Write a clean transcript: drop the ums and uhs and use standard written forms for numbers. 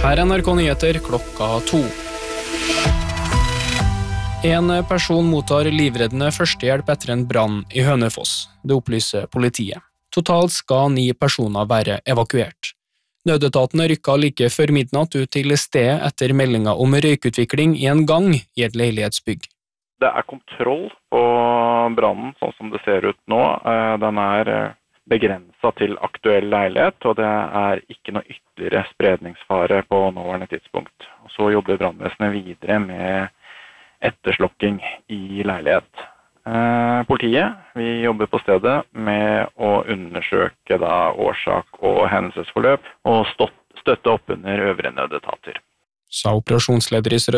Her er NRK Nyheter 2:00. En person mottar livreddende førstehjelp etter en brann i Hønefoss. Det opplyser politiet. Totalt skal 9 personer være evakuert. Nødetaten rykket like før midnatt ut til stedet etter meldingen om røykutvikling i en gang i et leilighetsbygg. Det er kontroll på brannen sånn som det ser ut nå. Den er begrenset til aktuell leilighet, og det er ikke noe ytterligere spredningsfare på nåværende tidspunkt. Og så jobber brannvesenet videre med etterslokking i leilighet. Politiet, vi jobber på stedet med å undersøke årsak og hendelsesforløp og støtte opp under øvrige nødetater. Sa operasjonsleder i